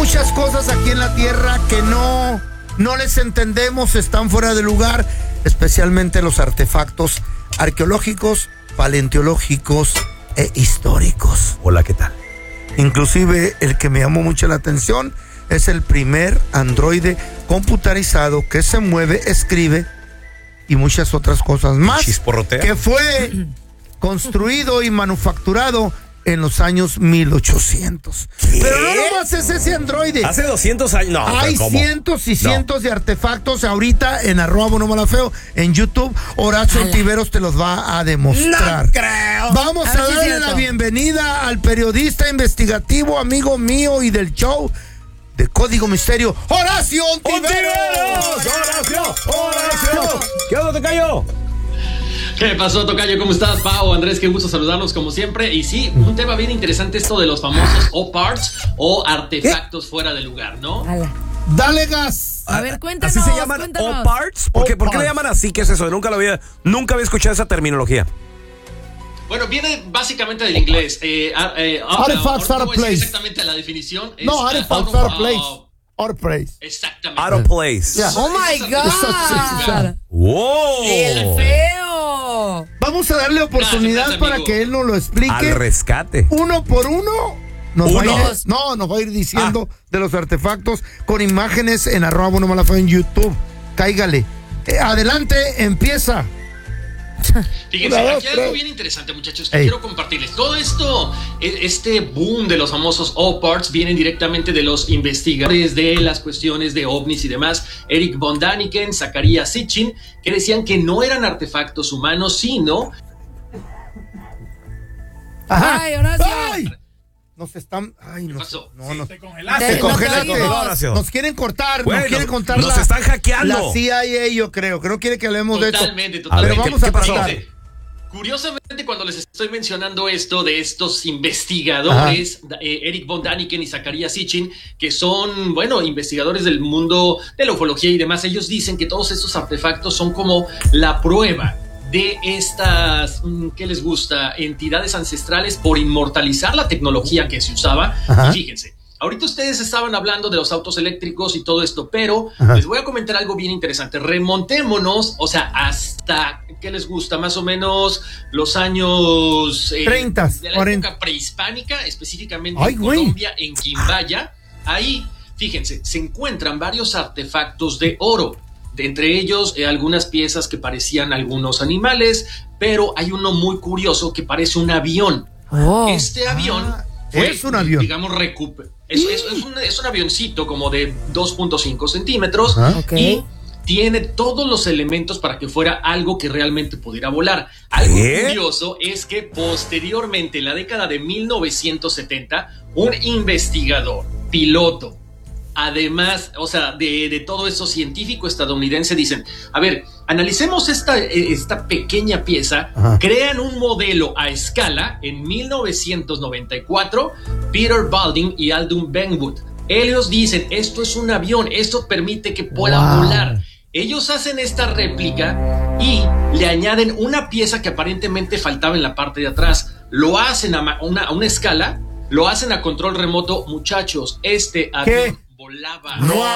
muchas cosas aquí en la tierra que no les entendemos, están fuera de lugar, especialmente los artefactos arqueológicos, paleontológicos e históricos. Hola, ¿qué tal? Inclusive el que me llamó mucho la atención es el primer androide computarizado que se mueve, escribe y muchas otras cosas más, ¿Chisporrotea? que fue construido y manufacturado en los años 1800. ¿Qué? Pero no nomás es ese androide. Hace 200 años. No, hay ¿cómo? cientos y cientos de artefactos ahorita en @bonomalafeo en YouTube. Horacio Ontiveros te los va a demostrar. No creo. Vamos a darle la bienvenida al periodista investigativo, amigo mío y del show de Código Misterio, Horacio Ontiveros. ¡Horacio! ¿Qué onda, tocayo? ¿Qué pasó, tocayo? ¿Cómo estás, Pau? Andrés, qué gusto saludarlos como siempre. Y sí, un tema bien interesante esto de los famosos O-Parts o artefactos fuera de lugar, ¿no? Dale gas. A ver, cuéntanos. ¿Así se llaman O-Parts? ¿Por qué le llaman así? ¿Qué es eso? Nunca había escuchado esa terminología. Bueno, viene básicamente del inglés. Artifacts out of place. Exactamente la definición. No, artifacts out of place. Out of place. Exactamente. Out of place. Yeah. Oh my God. ¡Wow! El feo. Vamos a darle oportunidad Gracias, para amigo. que él nos lo explique. Al rescate. Uno por uno. Nos va a ir diciendo de los artefactos con imágenes en @bonomalafeo en YouTube. Cáigale. Adelante, empieza. Fíjense, aquí hay algo bien interesante, muchachos, que quiero compartirles. Todo esto, este boom de los famosos O-Parts vienen directamente de los investigadores de las cuestiones de ovnis y demás, Eric von Daniken, Zacharias Sitchin, que decían que no eran artefactos humanos, sino... Ajá. Ay, Horacio. ¡Ay! Nos están... Ay, ¿Qué no. pasó? No, Te congelaste. Te congelaste. Horacio. Nos quieren cortar, Bueno, nos quieren contar nos están hackeando. La CIA, yo creo, que no quiere que hablemos de esto. Totalmente. A ver, Pero vamos a pasó? pasar. Curiosamente, cuando les estoy mencionando esto de estos investigadores, Eric von Daniken y Zacharias Sitchin, que son, bueno, investigadores del mundo de la ufología y demás, ellos dicen que todos estos artefactos son como la prueba de estas, ¿qué les gusta? Entidades ancestrales por inmortalizar la tecnología que se usaba. Ajá. Y fíjense, ahorita ustedes estaban hablando de los autos eléctricos y todo esto, pero les voy a comentar algo bien interesante. Remontémonos, o sea, hasta, ¿qué les gusta? Más o menos los años 30, de la 40. época prehispánica, específicamente Ay, en güey. Colombia, en Quimbaya. Ahí, fíjense, se encuentran varios artefactos de oro. De entre ellos, algunas piezas que parecían algunos animales, pero hay uno muy curioso que parece un avión. Oh. Este avión es un avión. Digamos, es un avioncito como de 2.5 centímetros. Ok. Y tiene todos los elementos para que fuera algo que realmente pudiera volar. Algo curioso es que posteriormente, en la década de 1970, un investigador, piloto, además, o sea, de todo eso científico estadounidense, dicen, a ver, analicemos esta pequeña pieza, crean un modelo a escala en 1994, Peter Balding y Aldous Benwood. Ellos dicen, esto es un avión, esto permite que pueda volar. Ellos hacen esta réplica y le añaden una pieza que aparentemente faltaba en la parte de atrás. Lo hacen a una escala, lo hacen a control remoto. Muchachos, este avión volaba.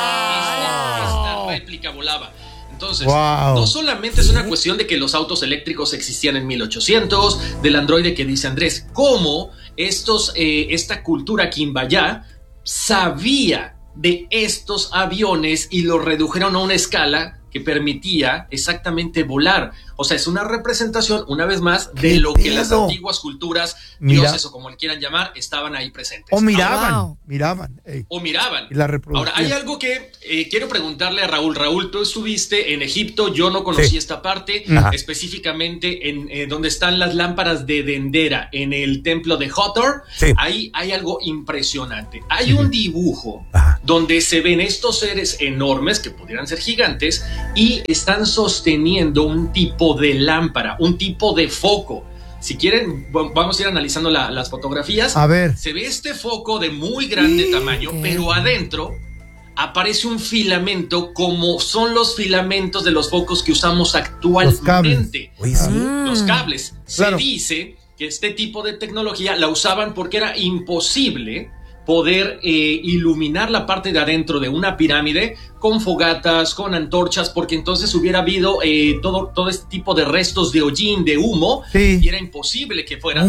Esta réplica volaba. Entonces, no solamente es una cuestión de que los autos eléctricos existían en 1800, del androide que dice Andrés, cómo esta cultura quimbaya sabía de estos aviones y los redujeron a una escala que permitía exactamente volar. O sea, es una representación, una vez más, de lo que las antiguas culturas, dioses o como le quieran llamar, estaban ahí presentes. O miraban, miraban. O miraban. Y la reproducción. Ahora, hay algo que quiero preguntarle a Raúl. Raúl, tú estuviste en Egipto, yo no conocí esta parte, específicamente en donde están las lámparas de Dendera, en el templo de Hathor. Ahí hay algo impresionante. Hay un dibujo donde se ven estos seres enormes, que pudieran ser gigantes, y están sosteniendo un tipo de lámpara, un tipo de foco. Si quieren, vamos a ir analizando las fotografías. A ver. Se ve este foco de muy grande tamaño, pero adentro aparece un filamento como son los filamentos de los focos que usamos actualmente. Los cables. Se dice que este tipo de tecnología la usaban porque era imposible poder iluminar la parte de adentro de una pirámide con fogatas, con antorchas, porque entonces hubiera habido todo este tipo de restos de hollín, de humo, y era imposible que fuera,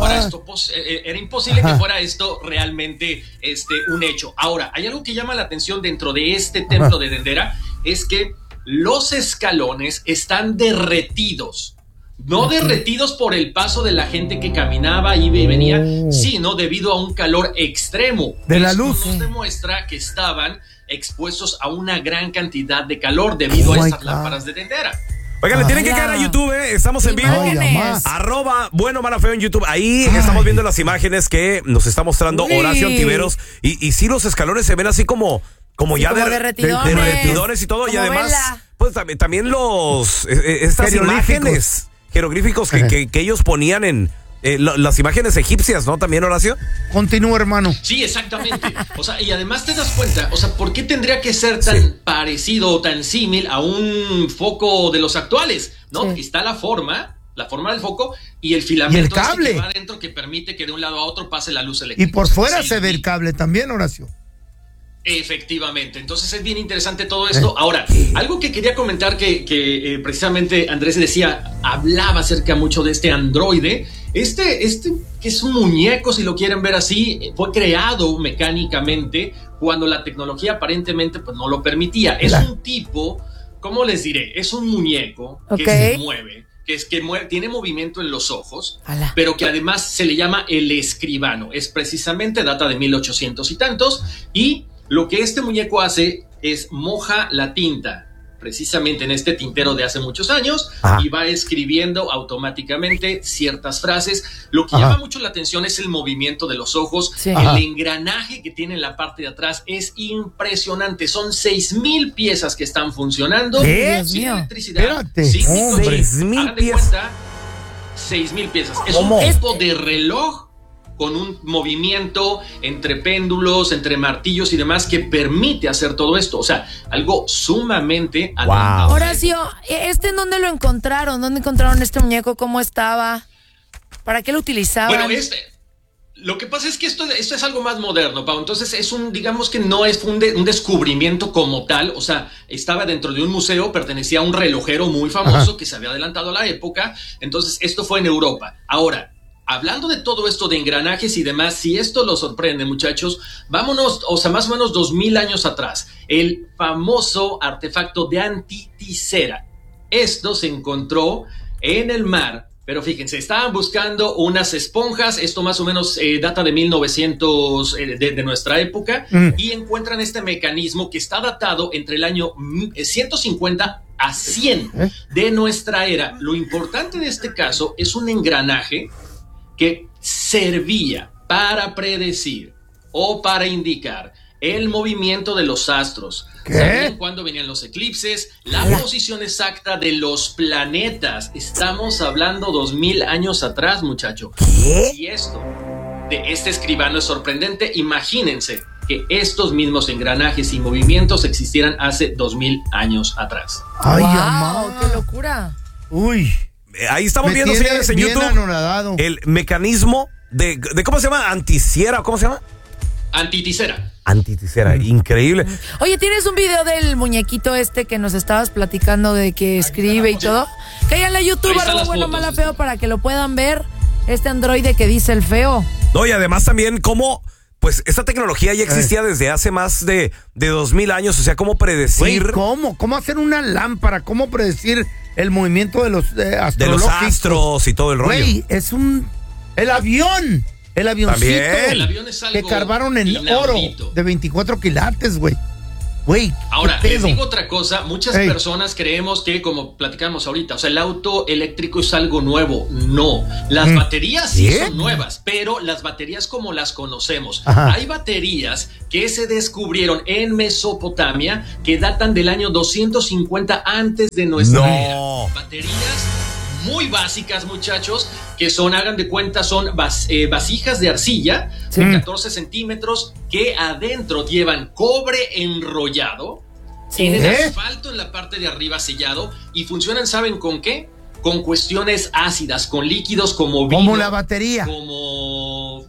era imposible que fuera esto realmente un hecho. Ahora, hay algo que llama la atención dentro de este templo de Dendera, es que los escalones están derretidos. No derretidos por el paso de la gente que caminaba, iba y venía, sino debido a un calor extremo. De la luz. Nos demuestra que estaban expuestos a una gran cantidad de calor debido a estas lámparas de Dendera. Oigan, le tienen que caer a YouTube, estamos en vivo. @bueno, mala, feo en YouTube. Ahí estamos viendo las imágenes que nos está mostrando Horacio Antiveros. Y sí, los escalones se ven así como ya de derretidores y todo. Como y además, pues también estas imágenes jeroglíficos que ellos ponían en las imágenes egipcias, ¿no? También, Horacio. Continúa, hermano. Sí, exactamente. O sea, y además te das cuenta, o sea, ¿por qué tendría que ser tan parecido o tan símil a un foco de los actuales? ¿No? Está la forma del foco y el filamento y el cable que va adentro que permite que de un lado a otro pase la luz eléctrica. Y por fuera se ve el cable también, Horacio. Efectivamente, entonces es bien interesante todo esto. Ahora, algo que quería comentar que precisamente Andrés hablaba acerca mucho de este androide, que es un muñeco, si lo quieren ver así, fue creado mecánicamente cuando la tecnología aparentemente pues no lo permitía. Es un tipo, ¿cómo les diré? Es un muñeco que se mueve, tiene movimiento en los ojos, pero que además se le llama el escribano. Es precisamente, data de 1800 y tantos, y lo que este muñeco hace es moja la tinta, precisamente en este tintero de hace muchos años, y va escribiendo automáticamente ciertas frases. Lo que llama mucho la atención es el movimiento de los ojos. El engranaje que tiene en la parte de atrás es impresionante. Son 6,000 piezas que están funcionando. Sin electricidad, sin 6,000 piezas. 6,000 piezas. Es un tipo de reloj con un movimiento entre péndulos, entre martillos y demás que permite hacer todo esto. O sea, algo sumamente adelantado. Horacio, ¿en dónde lo encontraron? ¿Dónde encontraron este muñeco? ¿Cómo estaba? ¿Para qué lo utilizaban? Bueno, lo que pasa es que esto es algo más moderno, Pau. Entonces digamos que no es un descubrimiento como tal. O sea, estaba dentro de un museo, pertenecía a un relojero muy famoso que se había adelantado a la época. Entonces, esto fue en Europa. Ahora, hablando de todo esto de engranajes y demás, si esto los sorprende, muchachos, vámonos, o sea, más o menos 2,000 años atrás, el famoso artefacto de Antiticera. Esto se encontró en el mar, pero fíjense, estaban buscando unas esponjas, esto más o menos data de 1900 de nuestra época, y encuentran este mecanismo que está datado entre el año 150 a 100 de nuestra era. Lo importante de este caso es un engranaje que servía para predecir o para indicar el movimiento de los astros. Sabían cuándo venían los eclipses, la posición exacta de los planetas. Estamos hablando 2,000 años atrás, muchacho. Y esto de este escribano es sorprendente. Imagínense que estos mismos engranajes y movimientos existieran hace 2,000 años atrás. ¡Ay, wow, qué locura! Uy. Ahí estamos viendo, señores, en YouTube anoradado. El mecanismo de ¿cómo se llama? ¿Anticera? ¿Cómo se llama? Antiticera, increíble. Oye, ¿tienes un video del muñequito que nos estabas platicando de que escribe y todo? Cállale a YouTube, bueno, mala, feo, para que lo puedan ver. Este androide que dice el feo. No, y además también cómo, pues, esta tecnología ya existía desde hace más de 2,000 años. O sea, cómo predecir. Güey, ¿Cómo hacer una lámpara? ¿Cómo predecir el movimiento de los astrológicos? De los astros y todo el rollo. Güey, el avión. El avioncito. El avión es algo que carbaron en inaudito. Oro de 24 quilates, güey. Güey, ahora, les digo otra cosa. Muchas personas creemos que, como platicamos ahorita, o sea, el auto eléctrico es algo nuevo. No, las baterías sí son nuevas, pero las baterías como las conocemos. Hay baterías que se descubrieron en Mesopotamia que datan del año 250 antes de nuestra era. Baterías muy básicas, muchachos, que son, hagan de cuenta, son vasijas de arcilla de 14 centímetros que adentro llevan cobre enrollado, tienen asfalto en la parte de arriba sellado y funcionan, ¿saben con qué? Con cuestiones ácidas, con líquidos como vino. Como la batería. Como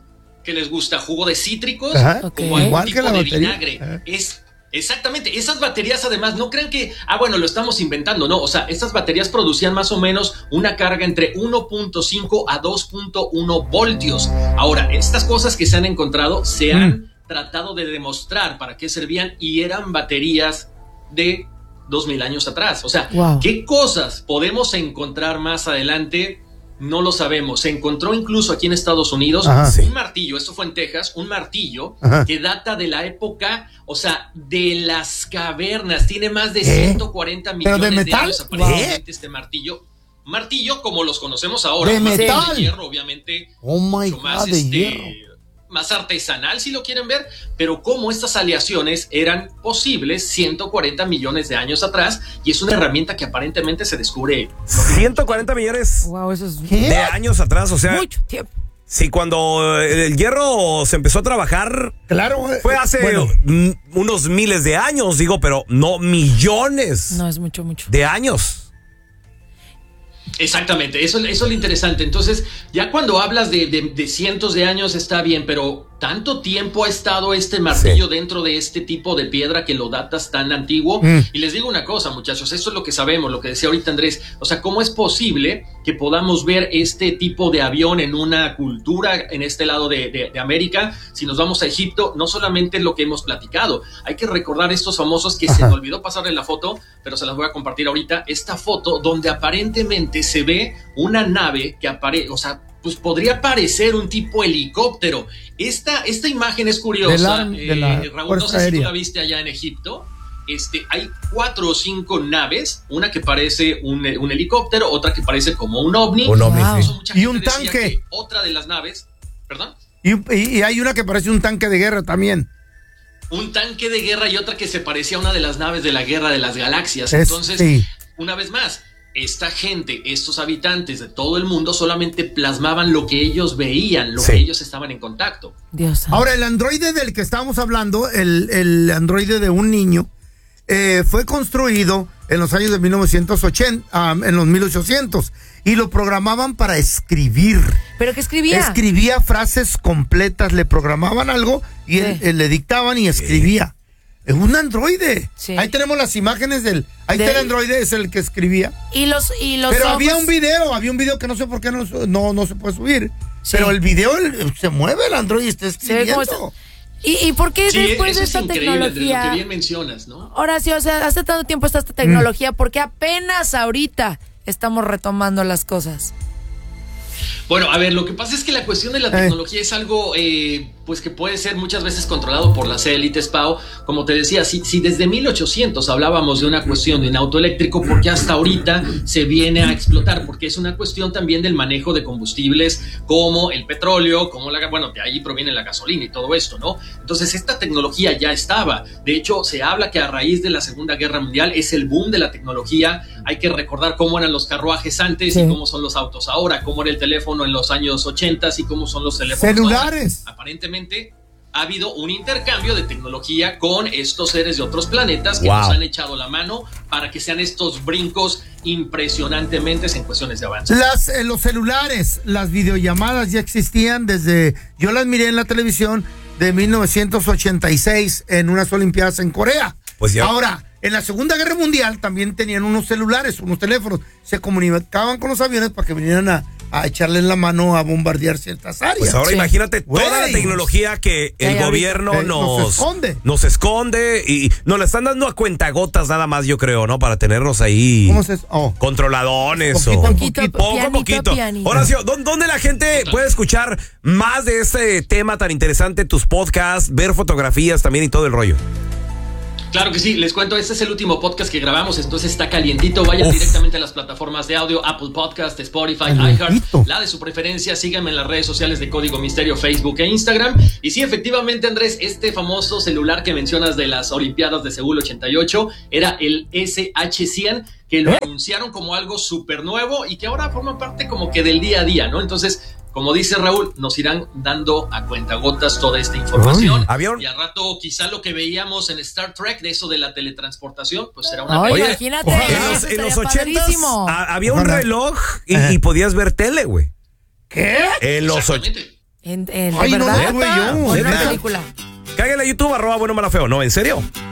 que les gusta jugo de cítricos, Okay. como algún Igual tipo que la de batería. vinagre. Exactamente, esas baterías además no crean que, lo estamos inventando, no, o sea, estas baterías producían más o menos una carga entre 1.5 a 2.1 voltios. Ahora, estas cosas que se han encontrado se han tratado de demostrar para qué servían y eran baterías de 2000 años atrás. O sea, ¿qué cosas podemos encontrar más adelante? No lo sabemos. Se encontró incluso aquí en Estados Unidos un martillo, esto fue en Texas, un martillo que data de la época, o sea, de las cavernas. Tiene más de 140 millones ¿Pero de metal? años aparentemente este martillo. Martillo como los conocemos ahora. ¿De metal? De hierro, obviamente. Oh my mucho God, más, de hierro. más artesanal, si lo quieren ver, pero cómo estas aleaciones eran posibles 140 millones de años atrás, y es una herramienta que aparentemente se descubre. 140 millones Wow, eso es de años atrás, o sea, mucho tiempo. sí, cuando el hierro se empezó a trabajar, Claro, fue hace unos miles de años, digo, pero no millones No, es mucho. de años. Exactamente, eso es lo interesante. Entonces, ya cuando hablas de cientos de años está bien, pero tanto tiempo ha estado este martillo dentro de este tipo de piedra que lo datas tan antiguo. Y les digo una cosa, muchachos, esto es lo que sabemos, lo que decía ahorita Andrés. O sea, ¿cómo es posible que podamos ver este tipo de avión en una cultura en este lado de América? Si nos vamos a Egipto, no solamente lo que hemos platicado, hay que recordar estos famosos que se me olvidó pasarle la foto, pero se las voy a compartir ahorita. Esta foto donde aparentemente se ve una nave que aparece, o sea, pues podría parecer un tipo helicóptero. Esta imagen es curiosa. Raúl, no sé si tú la viste allá en Egipto. Hay 4 o 5 naves, una que parece un helicóptero, otra que parece como un ovni. Y un tanque. Otra de las naves, ¿perdón? Y hay una que parece un tanque de guerra también. Un tanque de guerra y otra que se parecía a una de las naves de la Guerra de las Galaxias. Entonces, una vez más, esta gente, estos habitantes de todo el mundo solamente plasmaban lo que ellos veían, lo que ellos estaban en contacto. Dios. Ahora, el androide del que estábamos hablando, el androide de un niño, fue construido en los años de 1980, en los 1800, y lo programaban para escribir. ¿Pero qué escribía? Escribía frases completas, le programaban algo y él le dictaban y escribía. Es un androide. Sí. Ahí tenemos las imágenes del... Ahí está el androide, es el que escribía. Y los Pero ojos... había un video que no sé por qué no se puede subir. Sí. Pero el video se mueve, el androide y está escribiendo. ¿Y por qué después de esta tecnología? Lo que bien mencionas, ¿no? Horacio, o sea, hace tanto tiempo está esta tecnología, ¿por qué apenas ahorita estamos retomando las cosas? Bueno, a ver, lo que pasa es que la cuestión de la tecnología es algo pues que puede ser muchas veces controlado por las élites, Pau. Como te decía, si desde 1800 hablábamos de una cuestión de un auto eléctrico, ¿por qué hasta ahorita se viene a explotar? Porque es una cuestión también del manejo de combustibles como el petróleo, como de ahí proviene la gasolina y todo esto, ¿no? Entonces, esta tecnología ya estaba. De hecho, se habla que a raíz de la Segunda Guerra Mundial es el boom de la tecnología. Hay que recordar cómo eran los carruajes antes y cómo son los autos ahora, cómo era el teléfono en los años 80 y cómo son los teléfonos celulares. Ahora. Aparentemente ha habido un intercambio de tecnología con estos seres de otros planetas que nos han echado la mano para que sean estos brincos impresionantemente en cuestiones de avance. Los celulares, las videollamadas ya existían yo las miré en la televisión de 1986 en unas Olimpiadas en Corea. Pues ya. Ahora, en la Segunda Guerra Mundial también tenían unos celulares, unos teléfonos, se comunicaban con los aviones para que vinieran a echarle la mano a bombardear ciertas áreas. Pues ahora imagínate toda la tecnología que el gobierno nos esconde y nos la están dando a cuentagotas nada más, yo creo, ¿no? Para tenernos ahí controladones poquito. Horacio, ¿dónde la gente puede escuchar más de este tema tan interesante, tus podcasts, ver fotografías también y todo el rollo? Claro que sí, les cuento, este es el último podcast que grabamos, entonces está calientito, vayan directamente a las plataformas de audio, Apple Podcast, Spotify, iHeart, la de su preferencia, síganme en las redes sociales de Código Misterio, Facebook e Instagram, y sí, efectivamente, Andrés, este famoso celular que mencionas de las Olimpiadas de Seúl 88, era el SH100, que lo anunciaron como algo súper nuevo y que ahora forma parte como que del día a día, ¿no? Entonces, como dice Raúl, nos irán dando a cuentagotas toda esta información. Y al rato quizá lo que veíamos en Star Trek, de eso de la teletransportación, pues será una... Oye, imagínate, en los 80s había un reloj y podías ver tele, güey. ¿Qué? En los Ay, ¿verdad? No lo tuve yo. Una película. Cáguenle a YouTube, @bueno, mala, feo. No, ¿en serio?